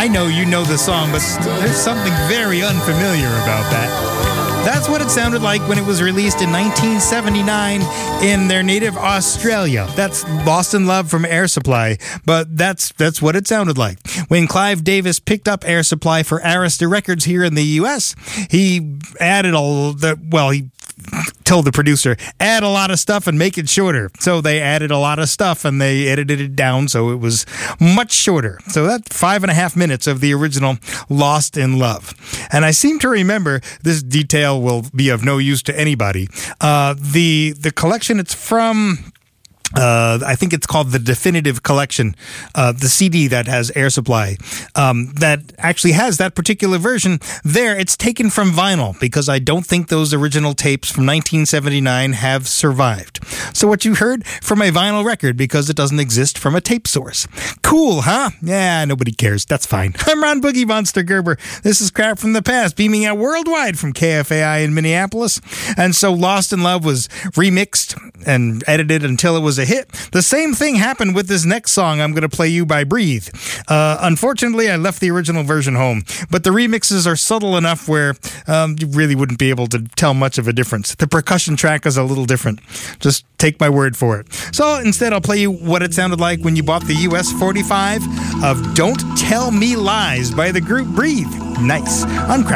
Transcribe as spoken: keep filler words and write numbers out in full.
I know you know the song, but there's something very unfamiliar about that. That's what it sounded like when it was released in nineteen seventy-nine in their native Australia. That's Lost in Love from Air Supply, but that's that's what it sounded like. When Clive Davis picked up Air Supply for Arista Records here in the U S, he added all the, well, he told the producer, add a lot of stuff and make it shorter. So they added a lot of stuff and they edited it down so it was much shorter. So that's five and a half minutes of the original Lost in Love. And I seem to remember, this detail will be of no use to anybody, uh, the the collection it's from... Uh, I think it's called the Definitive Collection, uh, the C D that has Air Supply, um, that actually has that particular version there. It's taken from vinyl because I don't think those original tapes from nineteen seventy-nine have survived. So what you heard from a vinyl record because it doesn't exist from a tape source. Cool, huh? Yeah, nobody cares. That's fine. I'm Ron Boogie Monster Gerber. This is Crap from the Past, beaming out worldwide from K F A I in Minneapolis. And so Lost in Love was remixed and edited until it was a hit. The same thing happened with this next song I'm going to play you by Breathe. Uh, unfortunately, I left the original version home, but the remixes are subtle enough where um, you really wouldn't be able to tell much of a difference. The percussion track is a little different. Just take my word for it. So instead, I'll play you what it sounded like when you bought the U S forty-five of Don't Tell Me Lies by the group Breathe. Nice. On Crap